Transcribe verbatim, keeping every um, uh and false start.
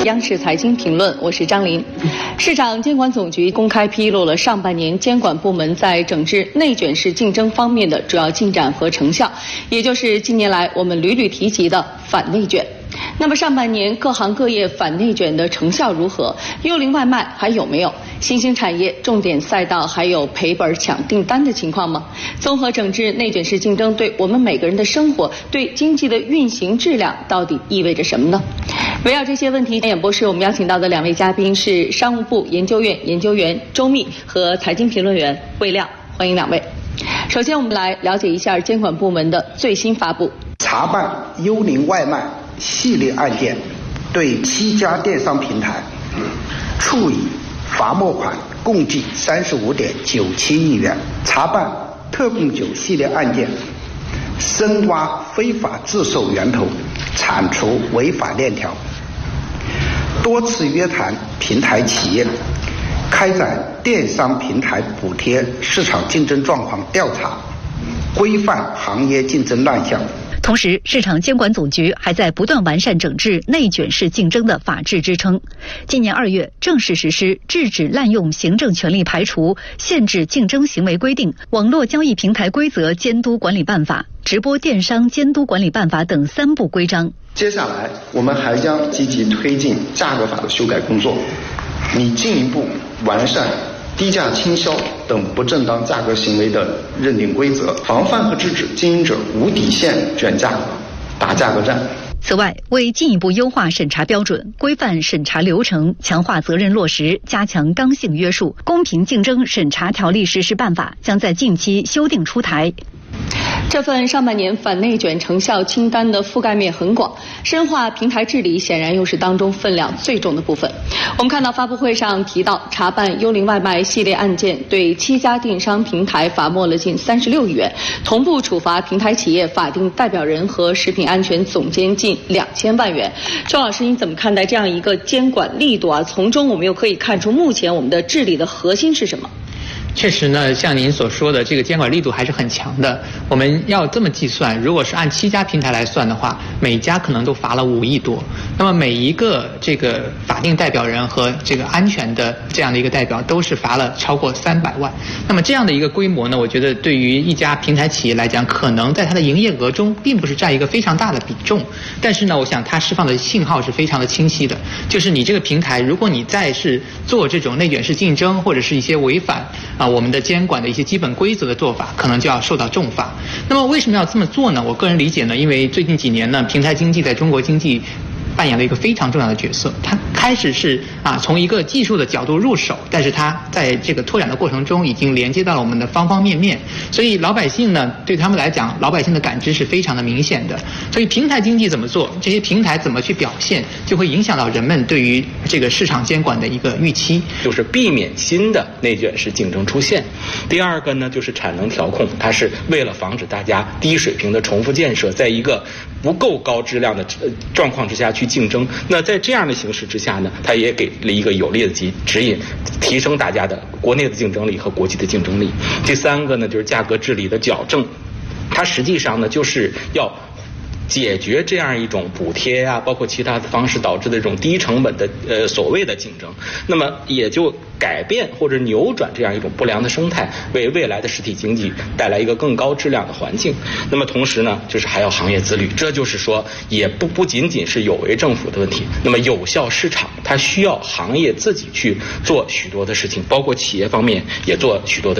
央视财经评论，我是张琳。市场监管总局公开披露了上半年监管部门在整治内卷式竞争方面的主要进展和成效，也就是近年来我们屡屡提及的反内卷。那么上半年各行各业反内卷的成效如何？幽灵外卖还有没有？新兴产业、重点赛道还有赔本抢订单的情况吗？综合整治内卷式竞争对我们每个人的生活、对经济的运行质量到底意味着什么呢？围绕这些问题，演播室我们邀请到的两位嘉宾是商务部研究院研究员周密和财经评论员魏亮，欢迎两位。首先我们来了解一下监管部门的最新发布。 查办幽灵外卖系列案件，对七家电商平台处以罚没款共计三十五点九七亿元。查办特供酒系列案件，深挖非法制售源头，铲除违法链条。多次约谈平台企业，开展电商平台补贴市场竞争状况调查，规范行业竞争乱象。 同时，市场监管总局还在不断完善整治内卷式竞争的法治支撑。今年二月正式实施《制止滥用行政权力排除、限制竞争行为规定》、《网络交易平台规则监督管理办法》、《直播电商监督管理办法》等三部规章。 接下来，我们还将积极推进价格法的修改工作，拟进一步完善低价倾销等不正当价格行为的认定规则，防范和制止经营者无底线卷价格、打价格战。 此外，为进一步优化审查标准、规范审查流程、强化责任落实、加强刚性约束，《公平竞争审查条例实施办法》将在近期修订出台。 这份上半年反内卷成效清单的覆盖面很广，深化平台治理显然又是当中分量最重的部分。我们看到发布会上提到，查办幽灵外卖系列案件，对七家电商平台罚没了近三十六亿元，同步处罚平台企业法定代表人和食品安全总监近两千万元。周老师，你怎么看待这样一个监管力度啊？从中我们又可以看出目前我们的治理的核心是什么？ 确实呢，像您所说的，这个监管力度还是很强的。我们要这么计算，如果是按七家平台来算的话，每家可能都罚了五亿多。那么每一个这个法定代表人和这个安全的这样的一个代表，都是罚了超过三百万。那么这样的一个规模呢，我觉得对于一家平台企业来讲，可能在它的营业额中并不是占一个非常大的比重。但是呢，我想它释放的信号是非常的清晰的，就是你这个平台，如果你再是做这种内卷式竞争或者是一些违反啊。我们的监管的一些基本规则的做法，可能就要受到重罚。那么为什么要这么做呢？我个人理解呢，因为最近几年呢，平台经济在中国经济扮演了一个非常重要的角色。它开始是啊从一个技术的角度入手，但是它在这个拓展的过程中已经连接到了我们的方方面面。所以老百姓呢，对他们来讲，老百姓的感知是非常的明显的。所以平台经济怎么做，这些平台怎么去表现，就会影响到人们对于这个市场监管的一个预期， 就是避免新的内卷式竞争出现。第二个呢，就是产能调控，它是为了防止大家低水平的重复建设，在一个不够高质量的状况之下去竞争。那在这样的形势之下呢，它也给了一个有力的指指引，提升大家的国内的竞争力和国际的竞争力。第三个呢，就是价格治理的矫正，它实际上呢就是要解决这样一种补贴呀、啊，包括其他的方式导致的这种低成本的呃所谓的竞争，那么也就改变或者扭转这样一种不良的生态，为未来的实体经济带来一个更高质量的环境。那么同时呢，就是还要行业自律，这就是说也不不仅仅是有为政府的问题。那么有效市场它需要行业自己去做许多的事情，包括企业方面也做许多的